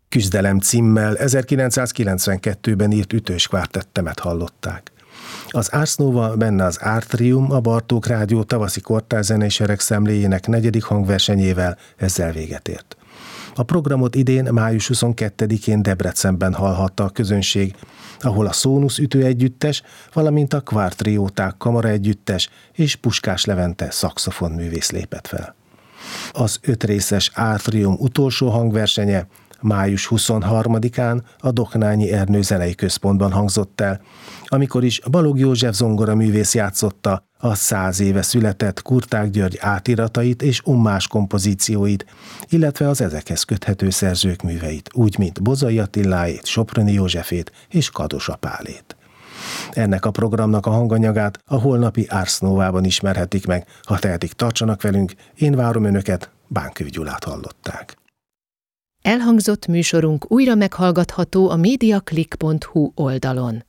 Küzdelem címmel 1992-ben írt ütős kvártettemet hallották. Az Ars Nova, benne az Artrium, a Bartók Rádió tavaszi kortárszenei seregszemléjének 4. hangversenyével ezzel véget ért. A programot idén május 22-én Debrecenben hallhatta a közönség, ahol a Szónusz ütőegyüttes, valamint a Kvártrióták kamaraegyüttes és Puskás Levente szaxofonművész lépett fel. Az 5 részes Artrium utolsó hangversenye május 23-án a Doknányi Ernő Zenei Központban hangzott el, amikor is Balogh József zongoraművész játszotta a 100 éve született Kurták György átiratait és más kompozícióit, illetve az ezekhez köthető szerzők műveit, úgy mint Bozai Attiláét, Soproni Józsefét és Kadosa Pálét. Ennek a programnak a hanganyagát a holnapi Ars Novában ismerhetik meg, ha tehetik, tartsanak velünk, én várom önöket, Bánkő Gyulát hallották. Elhangzott műsorunk újra meghallgatható a mediaclick.hu oldalon.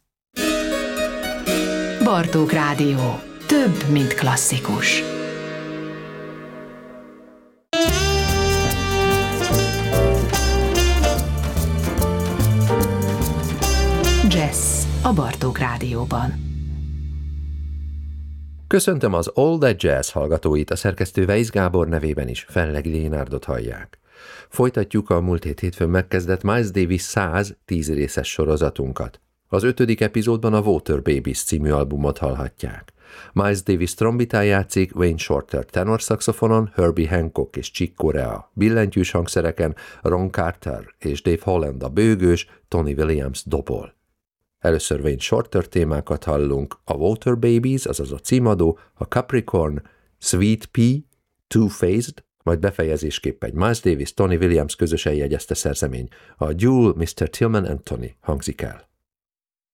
Bartók Rádió. Több, mint klasszikus. Jazz a Bartók Rádióban. Köszöntöm az All That Jazz hallgatóit, a szerkesztő Weisz Gábor nevében is Fennlegi Lénárdot hallják. Folytatjuk a múlt hétfőn megkezdett Miles Davis 100 10 részes sorozatunkat. Az 5. epizódban a Water Babies című albumot hallhatják. Miles Davis trombitán játszik, Wayne Shorter tenorszaxofonon, Herbie Hancock és Chick Corea billentyűs hangszereken, Ron Carter és Dave Holland a bőgős, Tony Williams dobol. Először Wayne Shorter témákat hallunk, a Water Babies, azaz a címadó, a Capricorn, Sweet Pea, Two-Faced, majd befejezésképp egy Miles Davis, Tony Williams közösen jegyezte szerzemény, a Duel Mr. Tillman and Tony hangzik el.